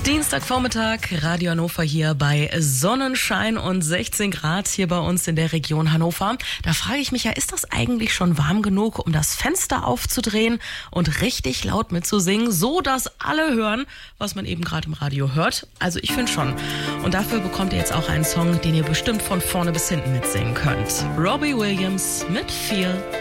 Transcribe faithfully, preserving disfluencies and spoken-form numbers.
Dienstagvormittag, Radio Hannover hier bei Sonnenschein und sechzehn Grad hier bei uns in der Region Hannover. Da frage ich mich ja, ist das eigentlich schon warm genug, um das Fenster aufzudrehen und richtig laut mitzusingen, so dass alle hören, was man eben gerade im Radio hört? Also ich finde schon. Und dafür bekommt ihr jetzt auch einen Song, den ihr bestimmt von vorne bis hinten mitsingen könnt. Robbie Williams mit Feel.